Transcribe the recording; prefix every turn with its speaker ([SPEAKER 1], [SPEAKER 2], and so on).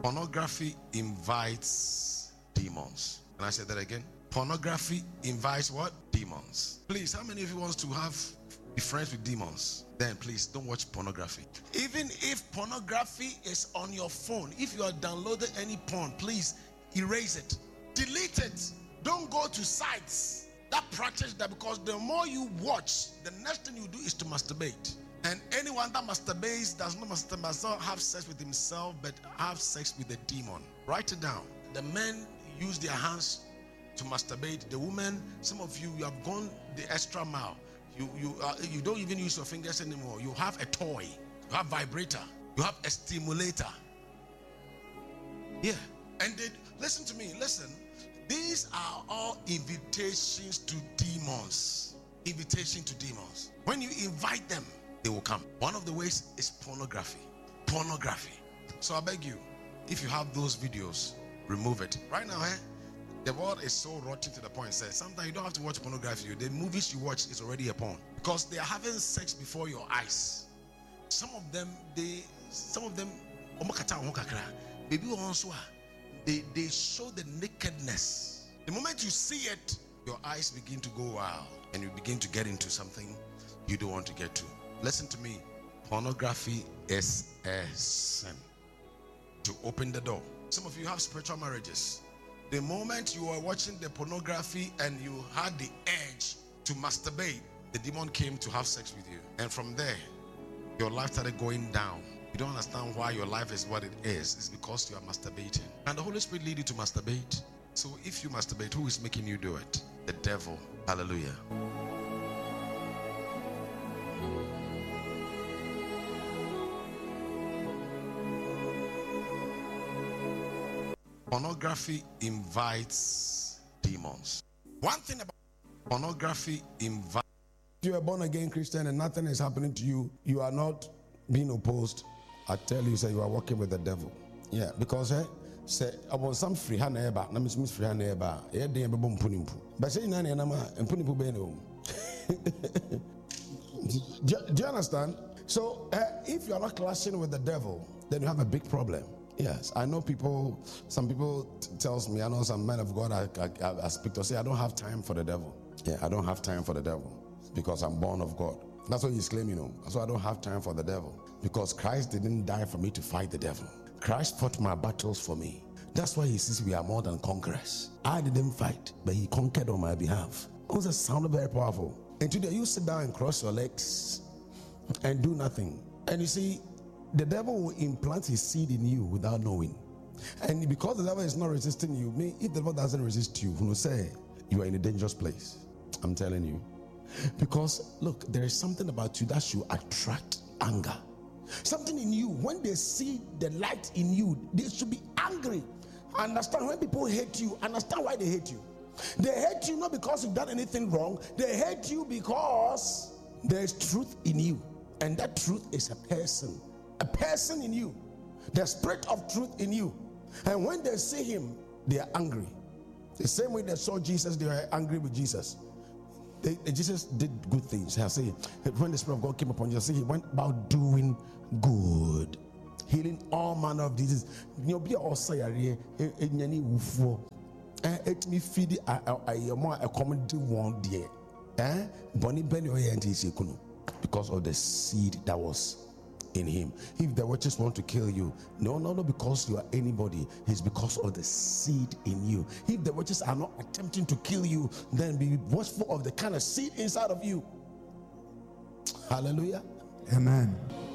[SPEAKER 1] Pornography invites demons. Can I say that again? Pornography invites what? Demons. Please, how many of you wants to be friends with demons? Then please don't watch pornography. Even if pornography is on your phone, if you are downloading any porn, please erase it, delete it. Don't go to sites that practice that, because the more you watch, the next thing you do is to masturbate. And anyone that masturbates does not have sex with himself, but have sex with the demon. Write it down. The men use their hands to masturbate. The women, some of you have gone the extra mile. You don't even use your fingers anymore. You have a toy, you have vibrator, you have a stimulator. Yeah. And listen to me, listen. These are all invitations to demons. Invitation to demons. When you invite them, they will come. One of the ways is pornography. Pornography. So I beg you, if you have those videos, remove it. Right now, the world is so rotten to the point. Sometimes you don't have to watch pornography. The movies you watch is already a porn, because they are having sex before your eyes. Some of them, they show the nakedness. The moment you see it, your eyes begin to go wild, and you begin to get into something you don't want to get to. Listen to me. Pornography is a sin. To open the door. Some of you have spiritual marriages. The moment you are watching the pornography and you had the urge to masturbate, the demon came to have sex with you. And from there, your life started going down. You don't understand why your life is what it is. It's because you are masturbating. And the Holy Spirit lead you to masturbate. So if you masturbate, who is making you do it? The devil. Hallelujah. Pornography invites demons. One thing about pornography invites.
[SPEAKER 2] If you are born again Christian and nothing is happening to you, you are not being opposed. I tell you, say you are working with the devil. Yeah, because say about some free hand eba, na miss free hand eba. Yeah, they be bom punimpu. But say na na ma punimpu be no. Do you understand? So if you are not clashing with the devil, then you have a big problem. Yes, I know people. Some people tells me, I know some men of God I speak to, say I don't have time for the devil. Yeah, I don't have time for the devil because I'm born of God. That's what he's claiming. So I don't have time for the devil because Christ didn't die for me to fight the devil. Christ fought my battles for me. That's why he says we are more than conquerors. I didn't fight, but he conquered on my behalf. It was a sound very powerful. And today you sit down and cross your legs and do nothing. And you see, the devil will implant his seed in you without knowing. And because the devil is not resisting you, if the devil doesn't resist you, he will say you are in a dangerous place. I'm telling you. Because look, there is something about you that should attract anger. Something in you, when they see the light in you, they should be angry. Understand, when people hate you, understand why they hate you. They hate you not because you've done anything wrong. They hate you because there is truth in you. And that truth is a person. A person in you. The spirit of truth in you. And when they see him, they are angry. The same way they saw Jesus, they were angry with Jesus. Jesus did good things. I say, when the Spirit of God came upon Jesus, he went about doing good, healing all manner of diseases. You be also a it me feed a more accommodate one day. Bonnie Benny because of the seed that was in him. If the witches want to kill you, no, because you are anybody, it's because of the seed in you. If the witches are not attempting to kill you, then be watchful of the kind of seed inside of you. Hallelujah.
[SPEAKER 3] Amen.